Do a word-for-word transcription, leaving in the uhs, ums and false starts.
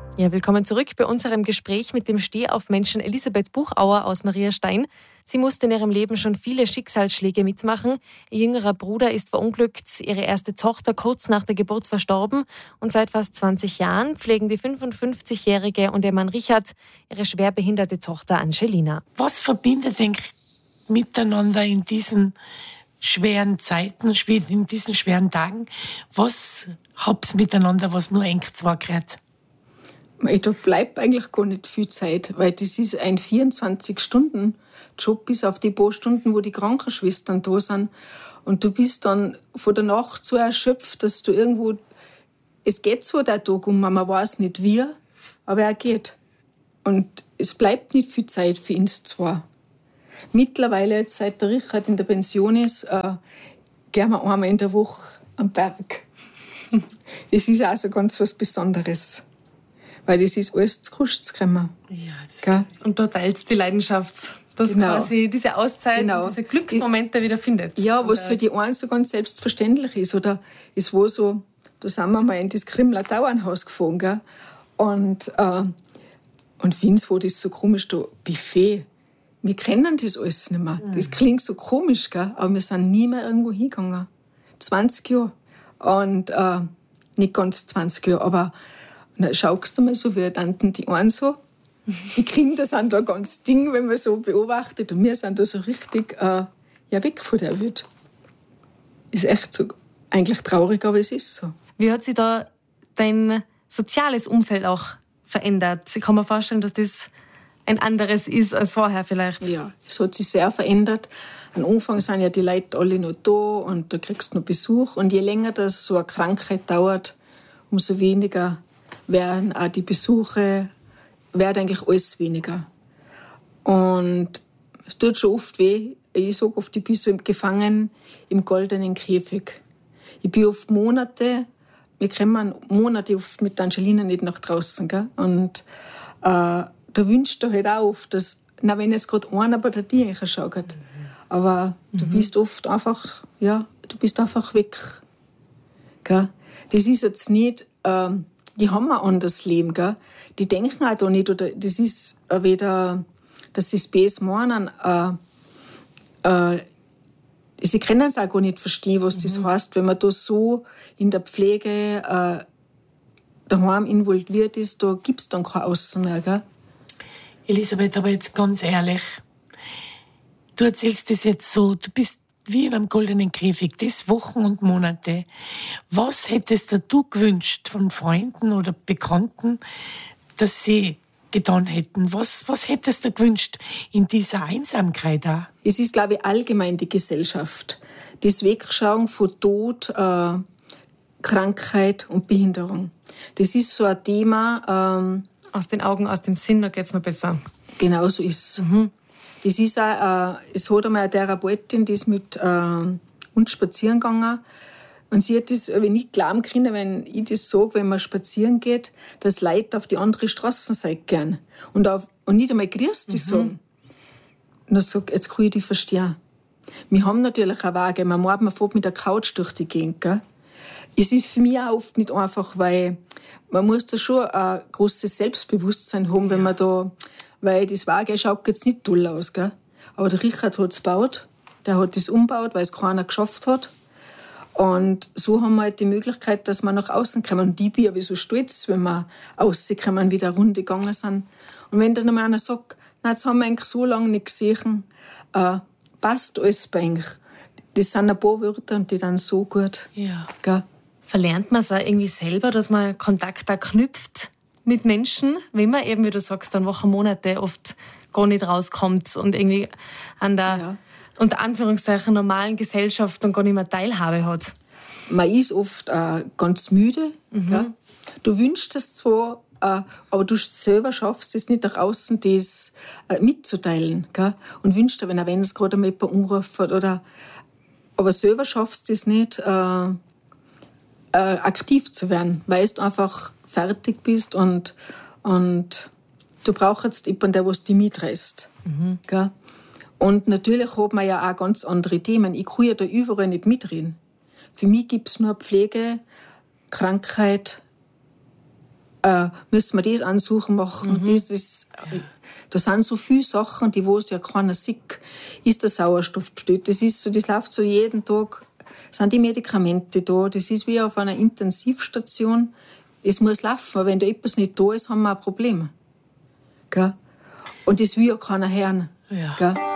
Ja, willkommen zurück bei unserem Gespräch mit dem Stehaufmenschen Elisabeth Buchauer aus Mariastein. Sie musste in ihrem Leben schon viele Schicksalsschläge mitmachen. Ihr jüngerer Bruder ist verunglückt, ihre erste Tochter kurz nach der Geburt verstorben und seit fast zwanzig Jahren pflegen die fünfundfünfzigjährige und ihr Mann Richard ihre schwerbehinderte Tochter Angelina. Was verbindet denn miteinander in diesen schweren Zeiten, in diesen schweren Tagen? Was habt's miteinander, was nur eng zwei gehört? Da bleibt eigentlich gar nicht viel Zeit, weil das ist ein vierundzwanzig-Stunden-Job bis auf die paar Stunden, wo die Krankenschwestern da sind. Und du bist dann von der Nacht so erschöpft, dass du irgendwo... Es geht zwar der Tag um, man weiß nicht wie, aber er geht. Und es bleibt nicht viel Zeit für uns zwei. Mittlerweile, jetzt, seit der Richard in der Pension ist, äh, gehen wir einmal in der Woche am Berg. Das ist also ganz was Besonderes. Weil das ist alles zu Kust zu kommen. Ja, das Gell? Und da teilt die Leidenschaft, dass Genau. quasi diese Auszeit Genau. und diese Glücksmomente wieder findet. Ja, was Und, für die einen so ganz selbstverständlich ist. Oder es war so, da sind wir mal in das Krimmler Dauernhaus gefahren. Gell? Und, äh, und für uns war das so komisch, da Buffet. Wir kennen das alles nicht mehr. Mhm. Das klingt so komisch, gell? Aber wir sind nie mehr irgendwo hingegangen. zwanzig Jahre. Und äh, nicht ganz zwanzig Jahre, aber dann schaust du mal so, wie Tanten die einen so. Die Kinder sind da ganz ding, wenn man so beobachtet. Und wir sind da so richtig äh, ja, weg von der Welt. Ist echt so, eigentlich traurig, aber es ist so. Wie hat sich da dein soziales Umfeld auch verändert? Ich kann mir vorstellen, dass das ein anderes ist als vorher vielleicht. Ja, es hat sich sehr verändert. Am Anfang sind ja die Leute alle noch da und da kriegst du noch Besuch. Und je länger das so eine Krankheit dauert, umso weniger werden auch die Besuche, wird eigentlich alles weniger. Und es tut schon oft weh. Ich sage oft, ich bin so gefangen im goldenen Käfig. Ich bin oft Monate, wir kommen Monate oft mit Angelina nicht nach draußen. Gell? Und äh, da wünscht du halt auch oft, dass, na, wenn jetzt gerade einer bei der Tür schaut. Mhm. Aber mhm. du bist oft einfach, ja, du bist einfach weg. Gell? Das ist jetzt nicht... Ähm, die haben ein anderes Leben, gell? Die denken auch da nicht, oder das ist weder, dass sie es besser meinen, äh, äh, sie können es auch gar nicht verstehen, was mhm. das heißt, wenn man da so in der Pflege äh, daheim involviert ist, da gibt es dann kein Außen mehr, gell? Elisabeth, aber jetzt ganz ehrlich, du erzählst das jetzt so, du bist wie in einem goldenen Käfig, das Wochen und Monate. Was hättest du gewünscht von Freunden oder Bekannten, dass sie getan hätten? Was, was hättest du gewünscht in dieser Einsamkeit auch? Es ist, glaube ich, allgemein die Gesellschaft. Das Wegschauen von Tod, äh, Krankheit und Behinderung. Das ist so ein Thema... Ähm, aus den Augen, aus dem Sinn, da geht es mir besser. Genau so ist es. Mhm. Das ist auch, äh, es hat einmal eine Therapeutin, die ist mit äh, uns spazieren gegangen. Und sie hat das nicht glauben können, wenn ich das sage, wenn man spazieren geht, dass Leute auf die andere Straßenseite gehen. Und, auf, und nicht einmal grüß dich mhm. sagen. Und dann sage ich, jetzt kann ich dich verstehen. Wir haben natürlich auch Wege. Man meint, man fährt mit der Couch durch die Gegend. Gell? Es ist für mich auch oft nicht einfach, weil man muss da schon ein großes Selbstbewusstsein haben, wenn man da... Weil das Wagen schaut jetzt nicht toll aus, gell? Aber der Richard hat es gebaut. Der hat das umgebaut, weil es keiner geschafft hat. Und so haben wir halt die Möglichkeit, dass wir nach außen kommen. Und ich bin ja wie so stolz, wenn wir rauskommen, wieder eine Runde gegangen sind. Und wenn dann einer sagt, na, jetzt haben wir eigentlich so lange nicht gesehen, äh, passt alles bei eigentlich. Das sind ein paar Wörter und die dann so gut. Ja. Gell? Verlernt man es auch irgendwie selber, dass man Kontakt da knüpft mit Menschen, wenn man eben, wie du sagst, dann Wochen, Monate oft gar nicht rauskommt und irgendwie an der, ja. unter Anführungszeichen, normalen Gesellschaft dann gar nicht mehr Teilhabe hat? Man ist oft äh, ganz müde. Mhm. Gell? Du wünschst es zwar, äh, aber du selber schaffst es nicht nach außen, das äh, mitzuteilen. Gell? Und wünschst dir, wenn, wenn es gerade mal jemand anruft oder... Aber selber schaffst du es nicht, äh, äh, aktiv zu werden, weil du einfach fertig bist und, und du brauchst jetzt jemanden, der was dich mitreißt. Mhm. Gell? Und natürlich hat man ja auch ganz andere Themen. Ich kann ja da überall nicht mitreden. Für mich gibt es nur Pflege, Krankheit äh, müssen wir das ansuchen machen. Mhm. Das, das, ja. Da sind so viele Sachen, die wo es ja keiner sieht. Ist der Sauerstoff bestellt? Das ist so, das läuft so jeden Tag. Sind die Medikamente da? Das ist wie auf einer Intensivstation. Es muss laufen. Wenn da etwas nicht da ist, haben wir ein Problem. Gell? Und das will ja keiner hören. Ja. Gell?